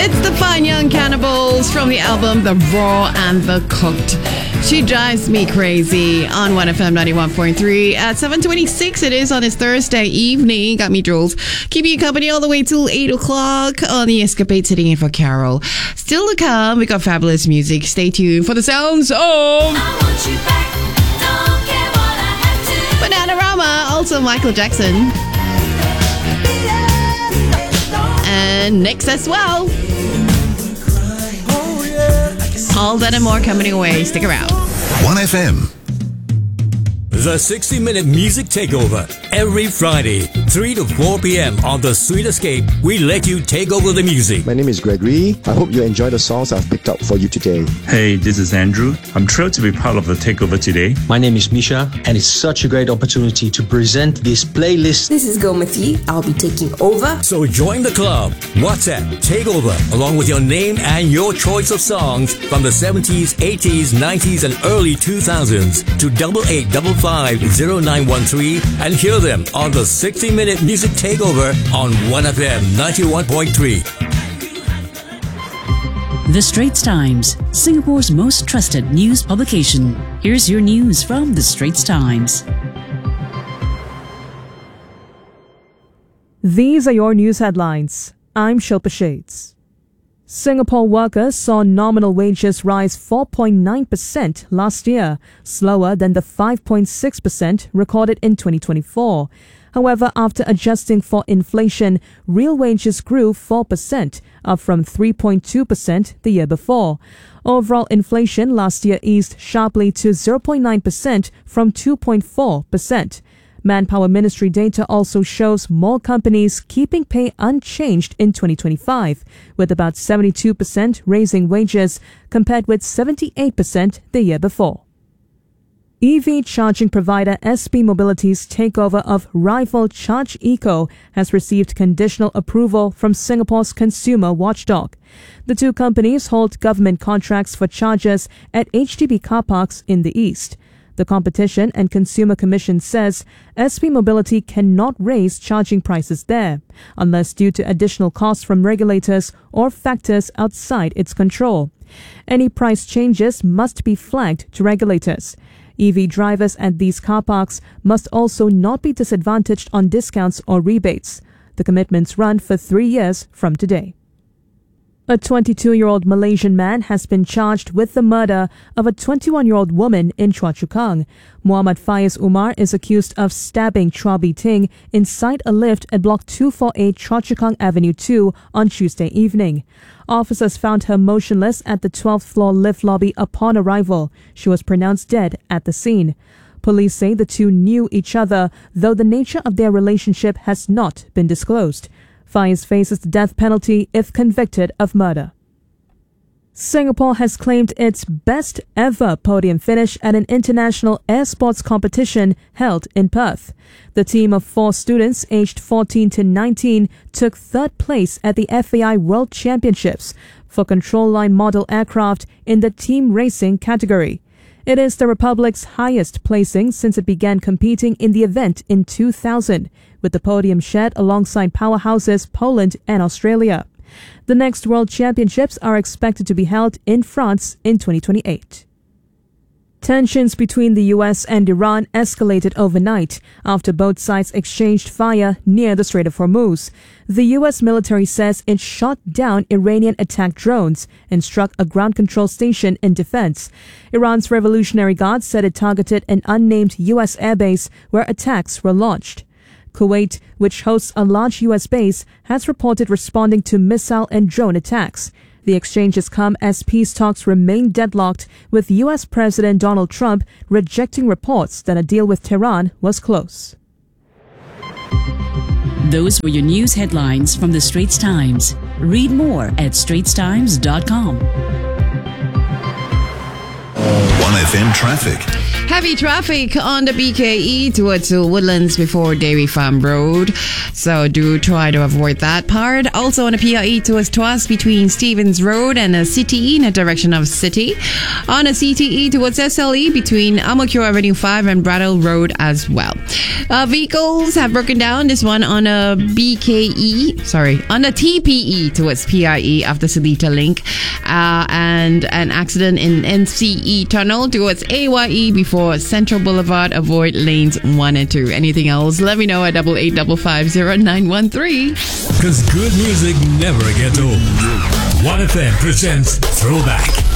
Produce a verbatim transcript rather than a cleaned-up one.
It's the Fine Young Cannibals from the album The Raw and the Cooked. She Drives Me Crazy on one F M ninety-one point three at seven twenty-six. It is on this Thursday evening. Got me, Jules. Keeping you company all the way till eight o'clock on the Escapade, sitting in for Carol. Still to come, we got fabulous music. Stay tuned for the sounds of I want you back. Don't care what I have to. Bananarama, also Michael Jackson. And Nyx as well. All that and more coming away. Stick around. one F M. The sixty minute Music Takeover. Every Friday, three to four p.m. on The Sweet Escape, we let you take over the music. My name is Gregory. I hope you enjoy the songs I've picked up for you today. Hey, this is Andrew. I'm thrilled to be part of the takeover today. My name is Misha, and it's such a great opportunity to present this playlist. This is Gomati. I'll be taking over. So join the club. WhatsApp Takeover, along with your name and your choice of songs from the seventies, eighties, nineties, and early two thousands to double eight double five zero nine one three and hear them on the sixty minute Music Takeover on one F M ninety-one point three. The Straits Times, Singapore's most trusted news publication. Here's your news from The Straits Times. These are your news headlines. I'm Shilpa Shades. Singapore workers saw nominal wages rise four point nine percent last year, slower than the five point six percent recorded in twenty twenty-four. However, after adjusting for inflation, real wages grew four percent, up from three point two percent the year before. Overall inflation last year eased sharply to zero point nine percent from two point four percent. Manpower Ministry data also shows more companies keeping pay unchanged in twenty twenty-five, with about seventy-two percent raising wages compared with seventy-eight percent the year before. E V charging provider S P Mobility's takeover of rival Charge Eco has received conditional approval from Singapore's consumer watchdog. The two companies hold government contracts for chargers at H D B car parks in the east. The Competition and Consumer Commission says S P Mobility cannot raise charging prices there, unless due to additional costs from regulators or factors outside its control. Any price changes must be flagged to regulators. E V drivers at these car parks must also not be disadvantaged on discounts or rebates. The commitments run for three years from today. A twenty-two-year-old Malaysian man has been charged with the murder of a twenty-one-year-old woman in Choa Chu Kang. Muhammad Faiz Umar is accused of stabbing Chua Bi Ting inside a lift at Block two forty-eight Choa Chu Kang Avenue two on Tuesday evening. Officers found her motionless at the twelfth floor lift lobby upon arrival. She was pronounced dead at the scene. Police say the two knew each other, though the nature of their relationship has not been disclosed. Faiz faces the death penalty if convicted of murder. Singapore has claimed its best ever podium finish at an international air sports competition held in Perth. The team of four students aged fourteen to nineteen took third place at the F A I World Championships for control line model aircraft in the team racing category. It is the Republic's highest placing since it began competing in the event in two thousand, with the podium shared alongside powerhouses Poland and Australia. The next World Championships are expected to be held in France in twenty twenty-eight. Tensions between the U S and Iran escalated overnight after both sides exchanged fire near the Strait of Hormuz. The U S military says it shot down Iranian attack drones and struck a ground control station in defense. Iran's Revolutionary Guard said it targeted an unnamed U S airbase where attacks were launched. Kuwait, which hosts a large U S base, has reported responding to missile and drone attacks. The exchanges come as peace talks remain deadlocked, with U S President Donald Trump rejecting reports that a deal with Tehran was close. Those were your news headlines from The Straits Times. Read more at straits times dot com. one F M traffic. Heavy traffic on the B K E towards the Woodlands before Dairy Farm Road. So do try to avoid that part. Also on the P R E towards Tuas between Stevens Road and the C T E in the direction of City. On the C T E towards S L E between Amokyo Avenue five and Brattle Road as well. Uh, vehicles have broken down. This one on a B K E, sorry, on the T P E towards P R E after Seletar Link. Uh, and an accident in N C E Tunnel towards A Y E before Central Boulevard. Avoid lanes one and two. Anything else? Let me know at double eight double five zero nine one three. Cause good music never gets old. one F M presents Throwback.